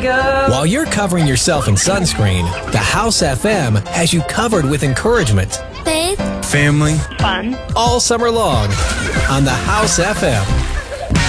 wake up. While you're covering yourself in sunscreen, the House FM has you covered with encouragement. Faith. Family. Fun. All summer long on the House FM.